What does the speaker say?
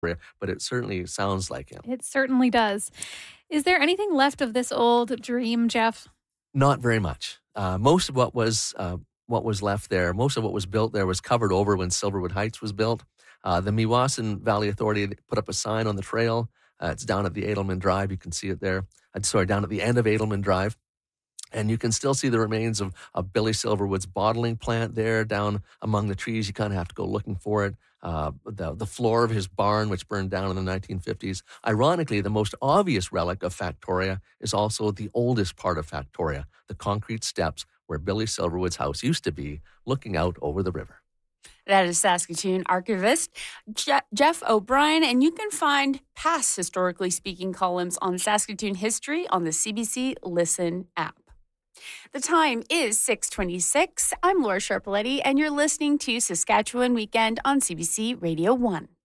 but it certainly sounds like him. It certainly does. Is there anything left of this old dream, Jeff? Not very much. Most of what was left there, most of what was built there was covered over when Silverwood Heights was built. The Meewasin Valley Authority put up a sign on the trail. It's down at the Edelman Drive. You can see it there. Down at the end of Edelman Drive. And you can still see the remains of Billy Silverwood's bottling plant there down among the trees. You kind of have to go looking for it. The floor of his barn, which burned down in the 1950s. Ironically, the most obvious relic of Factoria is also the oldest part of Factoria, the concrete steps where Billy Silverwood's house used to be, looking out over the river. That is Saskatoon archivist Jeff O'Brien, and you can find past Historically Speaking columns on Saskatoon history on the CBC Listen app. The time is 6:26. I'm Laura Sharpaletti, and you're listening to Saskatchewan Weekend on CBC Radio 1.